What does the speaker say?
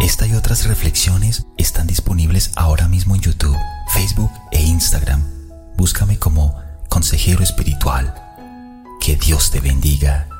Esta y otras reflexiones están disponibles ahora mismo en YouTube, Facebook e Instagram. Búscame como Consejero Espiritual. Que Dios te bendiga.